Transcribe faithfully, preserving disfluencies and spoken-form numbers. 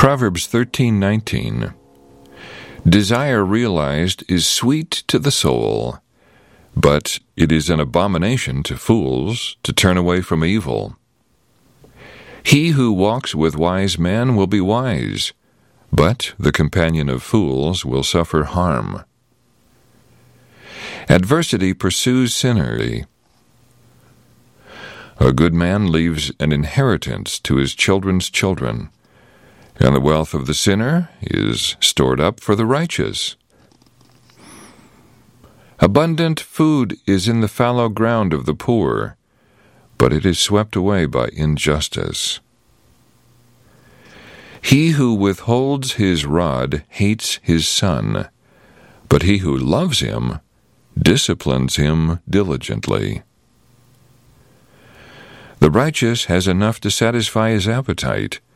Proverbs thirteen nineteen. Desire realized is sweet to the soul, but it is an abomination to fools to turn away from evil. He who walks with wise men will be wise, but the companion of fools will suffer harm. Adversity pursues sinners. A good man leaves an inheritance to his children's children, and the wealth of the sinner is stored up for the righteous. Abundant food is in the fallow ground of the poor, but it is swept away by injustice. He who withholds his rod hates his son, but he who loves him disciplines him diligently. The righteous has enough to satisfy his appetite,